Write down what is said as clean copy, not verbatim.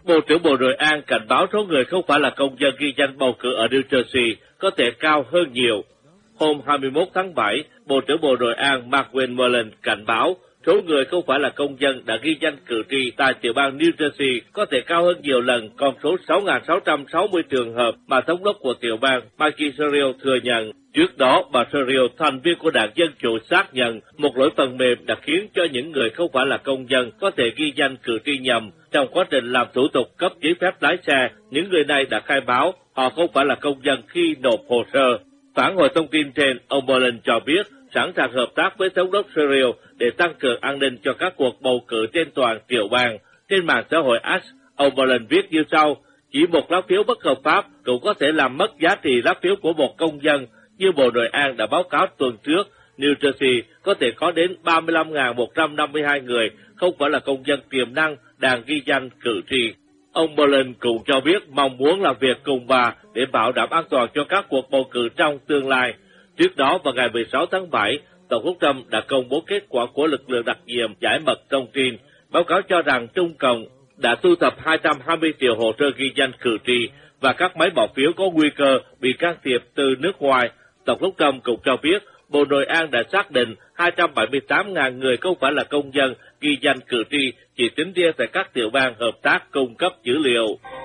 Bộ trưởng Bộ Nội an cảnh báo số người không phải là công dân ghi danh bầu cử ở New Jersey có thể cao hơn nhiều. Hôm 21 tháng 7, Bộ trưởng Bộ Nội an Mark Westmoreland cảnh báo số người không phải là công dân đã ghi danh cử tri tại tiểu bang New Jersey có thể cao hơn nhiều lần con số 6.660 trường hợp mà thống đốc của tiểu bang Michael Sherrill thừa nhận. Trước đó, bà Sherrill, thành viên của Đảng Dân Chủ, xác nhận một lỗi phần mềm đã khiến cho những người không phải là công dân có thể ghi danh cử tri nhầm. Trong quá trình làm thủ tục cấp giấy phép lái xe, những người này đã khai báo họ không phải là công dân khi nộp hồ sơ. Phản hồi thông tin trên, ông Bolin cho biết sẵn sàng hợp tác với thống đốc Sherrill để tăng cường an ninh cho các cuộc bầu cử trên toàn tiểu bang. Trên mạng xã hội X, ông Bolin viết như sau: chỉ một lá phiếu bất hợp pháp cũng có thể làm mất giá trị lá phiếu của một công dân. Như Bộ Nội an đã báo cáo tuần trước, New Jersey có thể có đến 35.152 người không phải là công dân tiềm năng đang ghi danh cử tri. Ông Bolin cũng cho biết mong muốn làm việc cùng bà để bảo đảm an toàn cho các cuộc bầu cử trong tương lai. Trước đó, vào ngày 16 tháng 7, Tổng thống Trump đã công bố kết quả của lực lượng đặc nhiệm giải mật thông tin. Báo cáo cho rằng Trung Cộng đã thu thập 220 triệu hồ sơ ghi danh cử tri và các máy bỏ phiếu có nguy cơ bị can thiệp từ nước ngoài. Tổng thống Trump cũng cho biết Bộ Nội an đã xác định 278.000 người không phải là công dân ghi danh cử tri chỉ tính riêng tại các tiểu bang hợp tác cung cấp dữ liệu.